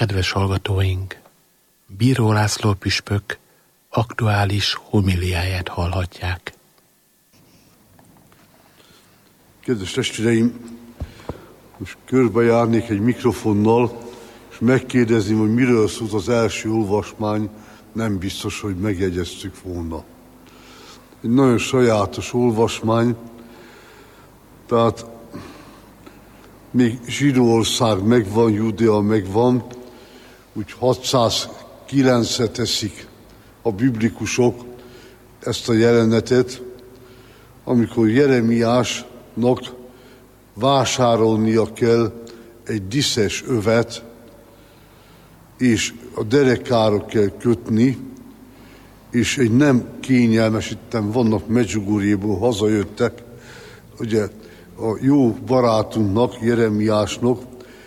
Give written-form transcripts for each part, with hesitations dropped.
Kedves hallgatóink, Bíró László püspök aktuális homiliáját hallhatják. Kedves testvéreim, most körbejárnék egy mikrofonnal, és megkérdezném, hogy miről szólt az első olvasmány, nem biztos, hogy megjegyeztük volna. Egy nagyon sajátos olvasmány, tehát még Zsidóország megvan, Judea megvan, úgy 609-re teszik a biblikusok ezt a jelenetet, amikor Jeremiásnak vásárolnia kell egy diszes övet, és a derekára kell kötni, és egy nem kényelmes, itten vannak Medjugorjéból, hazajöttek, ugye a jó barátunknak, Jeremiásnak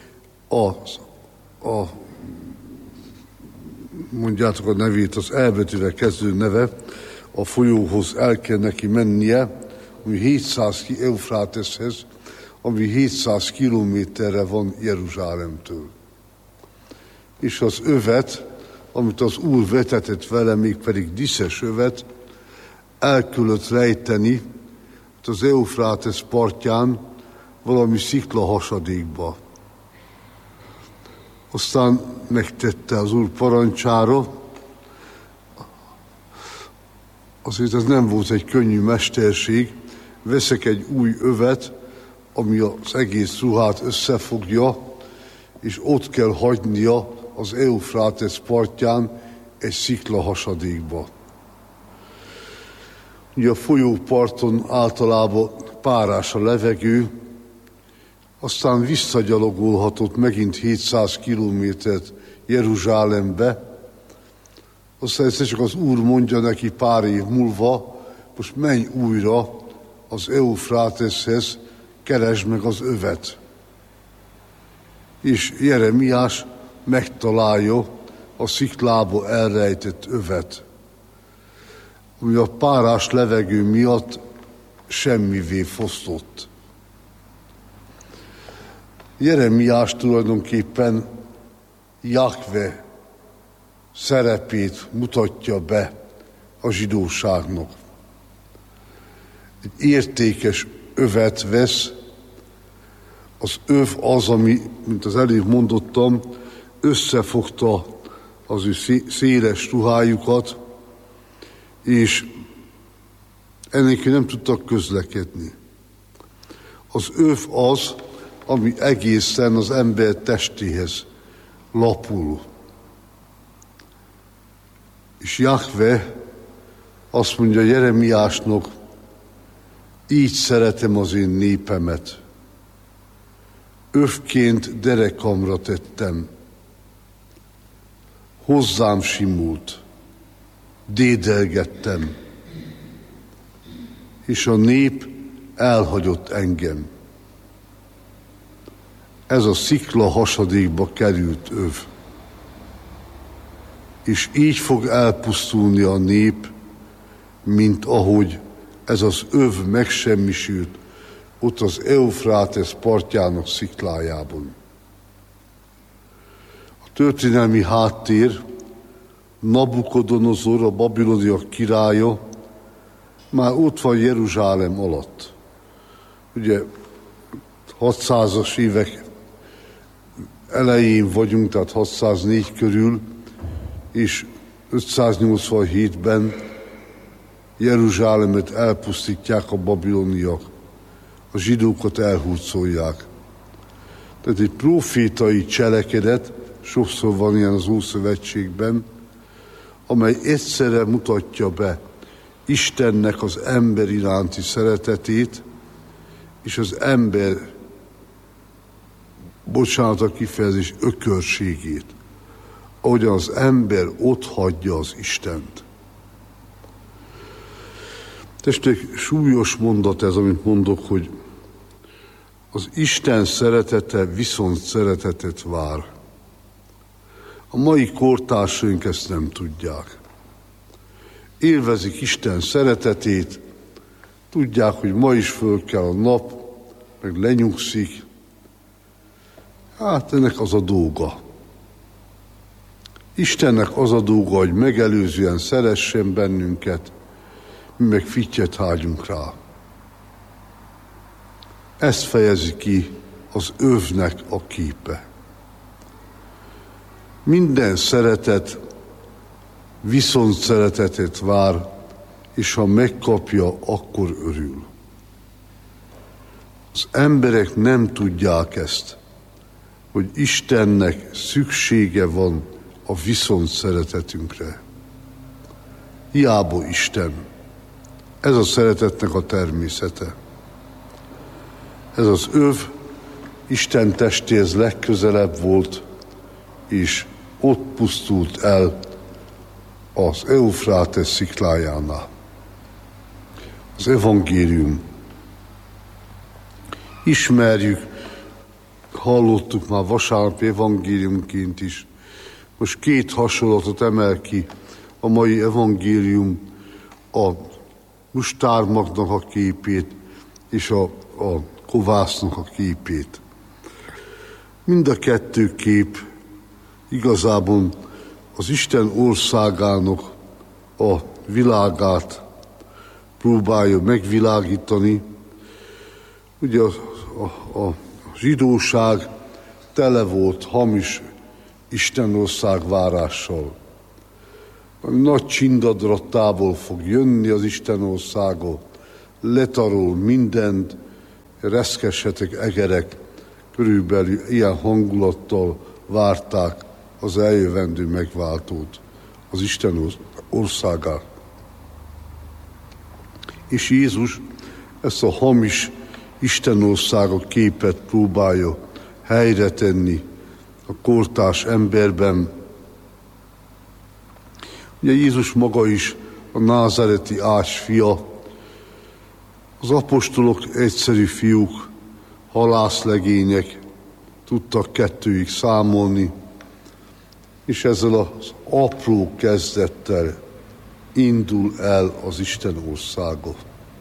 mondjátok a nevét, az elbetűvel kezdő neve, a folyóhoz el kell neki mennie, ami Eufráteszhez, ami 700 kilométerre van Jeruzsálemtől. És az övet, amit az Úr vetetett vele, mégpedig diszes övet, el kellett rejteni az Eufrátesz partján valami sziklahasadékba. Aztán megtette az Úr parancsára. Azért ez nem volt egy könnyű mesterség. Veszek egy új övet, ami az egész ruhát összefogja, és ott kell hagynia az Eufrátesz partján egy sziklahasadékba. Ugye a folyóparton általában párás a levegő, aztán visszagyalogolhatott megint 700 kilométert Jeruzsálembe, aztán egyszer csak az Úr mondja neki pár év múlva, most menj újra az Eufráteszhez, keresd meg az övet. És Jeremiás megtalálja a sziklába elrejtett övet, ami a párás levegő miatt semmivé fosztott. Jeremiás tulajdonképpen Jahve szerepét mutatja be a zsidóságnak. Egy értékes övet vesz, az öv az, ami, mint az előbb mondottam, összefogta az ő széles ruhájukat, és enélkül nem tudtak közlekedni. Az öv az, ami egészen az ember testéhez lapul. És Jahve azt mondja Jeremiásnak, így szeretem az én népemet. Övként derekamra tettem. Hozzám simult. Dédelgettem. És a nép elhagyott engem. Ez a szikla hasadékba került öv. És így fog elpusztulni a nép, mint ahogy ez az öv megsemmisült ott az Eufrátesz partjának sziklájában. A történelmi háttér, Nabukodonozor, a babiloniak királya, már ott van Jeruzsálem alatt. Ugye 600-as évek elején vagyunk, tehát 604 körül, és 587-ben Jeruzsálemet elpusztítják a babiloniak, a zsidókat elhurcolják. Tehát egy profétai cselekedet, sokszor van ilyen az Ószövetségben, amely egyszerre mutatja be Istennek az ember iránti szeretetét, és az ember, bocsánat a kifejezés, ökörségét, ahogyan az ember ott hagyja az Istent. Testvérek, súlyos mondat ez, amit mondok, hogy az Isten szeretete viszont szeretetet vár. A mai kortársaink ezt nem tudják. Élvezik Isten szeretetét, tudják, hogy ma is föl kell a nap, meg lenyugszik. Hát ennek az a dolga. Istennek az a dolga, hogy megelőzően szeressen bennünket, mi meg fittyet hágyunk rá. Ezt fejezi ki az övnek a képe. Minden szeretet viszont szeretetet vár, és ha megkapja, akkor örül. Az emberek nem tudják ezt, hogy Istennek szüksége van a viszont szeretetünkre. Hiába Isten. Ez a szeretetnek a természete. Ez az öv Isten testéhez legközelebb volt, és ott pusztult el az Eufrátesz sziklájánál. Az evangélium. Ismerjük, hallottuk már vasárnap evangéliumként is. Most két hasonlatot emel ki a mai evangélium, a mustármagnak a képét és a kovásznak a képét. Mind a kettő kép igazából az Isten országának a világát próbálja megvilágítani. Ugye a zsidóság tele volt hamis Istenország várással. A nagy csindadrattából fog jönni az Istenországa, letarol mindent, reszkeshetek egerek, körülbelül ilyen hangulattal várták az eljövendő megváltót, az Isten országát. És Jézus ezt a hamis Istenországok képet próbálja helyre tenni a kortárs emberben. Ugye Jézus maga is a názáreti Ás fia, az apostolok egyszerű fiúk, halászlegények, tudtak kettőig számolni, és ezzel az apró kezdettel indul el az Isten országa.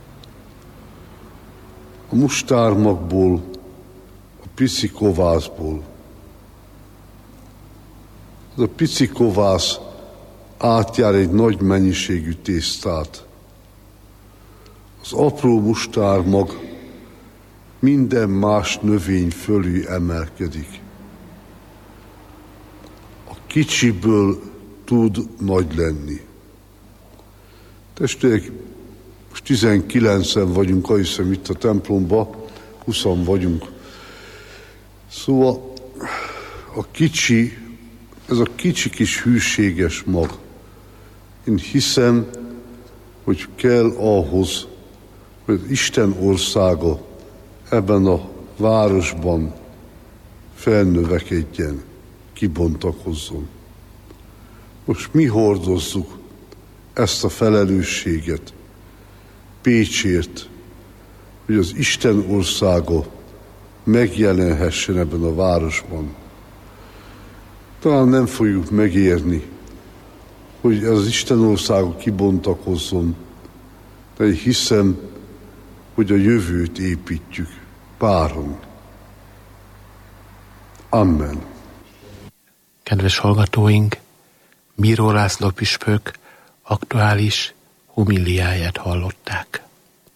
A mustármagból, a pici kovászból. Ez a pici kovász átjár egy nagy mennyiségű tésztát. Az apró mustármag minden más növény fölé emelkedik. A kicsiből tud nagy lenni. Testvérek, most 19-en vagyunk, azt hiszem itt a templomban, 20-an vagyunk. Szóval ez a kicsi kis hűséges mag, én hiszem, hogy kell ahhoz, hogy Isten országa ebben a városban felnövekedjen, kibontakozzon. Most mi hordozzuk ezt a felelősséget Pécsért, hogy az Isten országa megjelenhessen ebben a városban. Talán nem fogjuk megérni, hogy ez az Isten országa kibontakozzon, de én hiszem, hogy a jövőt építjük páron. Amen. Kedves hallgatóink, Bíró László püspök aktuális homiliáját hallották.